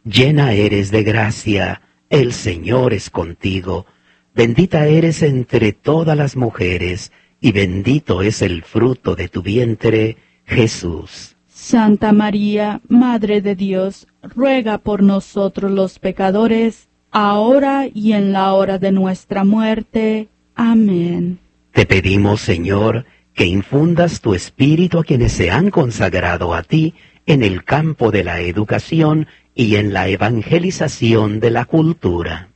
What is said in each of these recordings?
Llena eres de gracia, el Señor es contigo. Bendita eres entre todas las mujeres, y bendito es el fruto de tu vientre, Jesús. Santa María, Madre de Dios, ruega por nosotros los pecadores, ahora y en la hora de nuestra muerte. Amén. Te pedimos, Señor, que infundas tu espíritu a quienes se han consagrado a ti en el campo de la educación y en la evangelización de la cultura.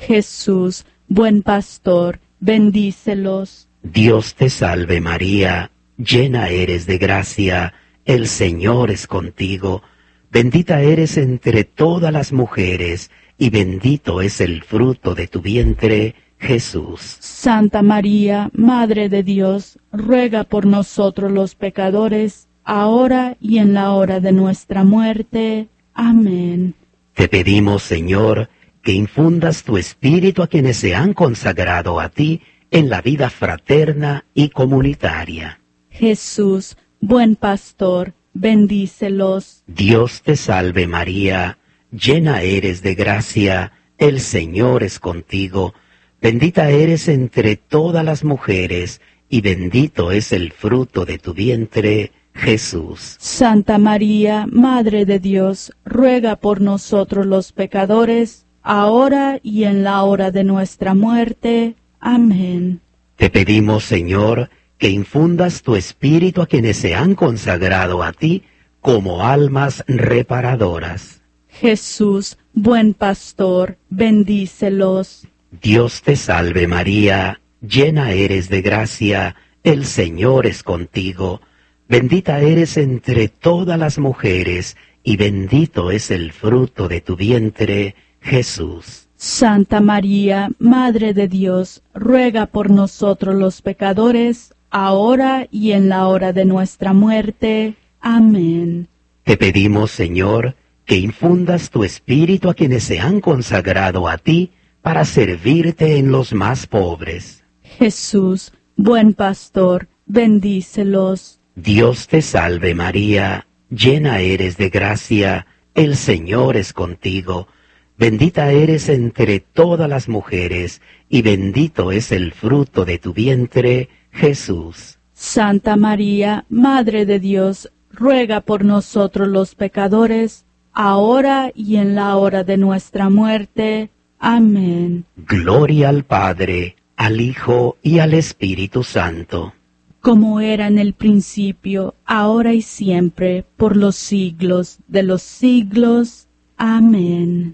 Jesús, buen pastor, bendícelos. Dios te salve María, llena eres de gracia, el Señor es contigo. Bendita eres entre todas las mujeres, y bendito es el fruto de tu vientre, Jesús. Santa María, Madre de Dios, ruega por nosotros los pecadores, ahora y en la hora de nuestra muerte. Amén. Te pedimos, Señor, que infundas tu espíritu a quienes se han consagrado a ti en la vida fraterna y comunitaria. Jesús, buen pastor, bendícelos. Dios te salve María, llena eres de gracia, el Señor es contigo. Bendita eres entre todas las mujeres, y bendito es el fruto de tu vientre, Jesús. Santa María, Madre de Dios, ruega por nosotros los pecadores, ahora y en la hora de nuestra muerte. Amén. Te pedimos, Señor, que infundas tu espíritu a quienes se han consagrado a ti como almas reparadoras. Jesús, buen pastor, bendícelos. Dios te salve María, llena eres de gracia, el Señor es contigo. Bendita eres entre todas las mujeres, y bendito es el fruto de tu vientre, Jesús. Santa María, Madre de Dios, ruega por nosotros los pecadores, ahora y en la hora de nuestra muerte. Amén. Te pedimos, Señor, que infundas tu espíritu a quienes se han consagrado a ti para servirte en los más pobres. Jesús, buen pastor, bendícelos. Dios te salve María, llena eres de gracia, el Señor es contigo. Bendita eres entre todas las mujeres, y bendito es el fruto de tu vientre, Jesús. Santa María, Madre de Dios, ruega por nosotros los pecadores, ahora y en la hora de nuestra muerte. Amén. Gloria al Padre, al Hijo y al Espíritu Santo. Como era en el principio, ahora y siempre, por los siglos de los siglos. Amén.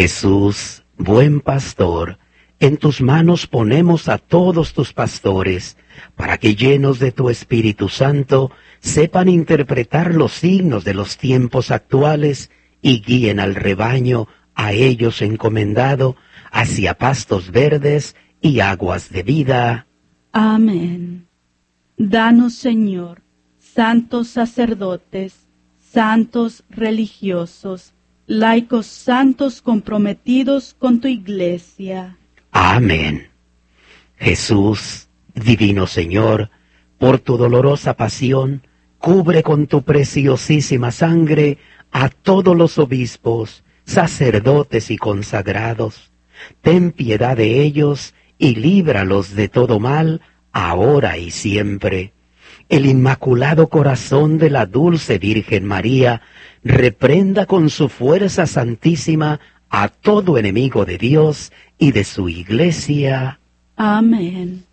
Jesús, buen pastor, en tus manos ponemos a todos tus pastores, para que llenos de tu Espíritu Santo, sepan interpretar los signos de los tiempos actuales y guíen al rebaño a ellos encomendado hacia pastos verdes y aguas de vida. Amén. Danos, Señor, santos sacerdotes, santos religiosos, laicos santos comprometidos con tu Iglesia. Amén. Jesús, divino Señor, por tu dolorosa pasión, cubre con tu preciosísima sangre a todos los obispos, sacerdotes y consagrados. Ten piedad de ellos y líbralos de todo mal, ahora y siempre. El Inmaculado Corazón de la Dulce Virgen María reprenda con su fuerza santísima a todo enemigo de Dios y de su Iglesia. Amén.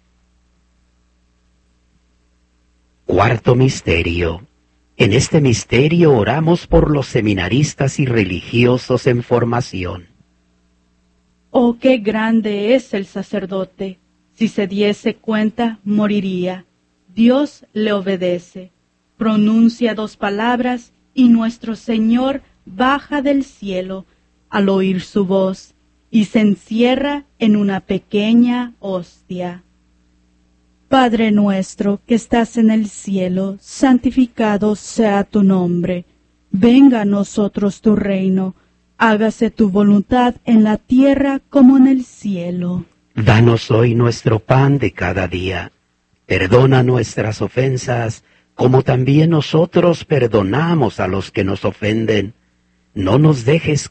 Cuarto misterio. En este misterio oramos por los seminaristas y religiosos en formación. Oh, qué grande es el sacerdote. Si se diese cuenta, moriría. Dios le obedece. Pronuncia 2 palabras y nuestro Señor baja del cielo al oír su voz y se encierra en una pequeña hostia. Padre nuestro que estás en el cielo, santificado sea tu nombre. Venga a nosotros tu reino. Hágase tu voluntad en la tierra como en el cielo. Danos hoy nuestro pan de cada día. Perdona nuestras ofensas, como también nosotros perdonamos a los que nos ofenden. No nos dejes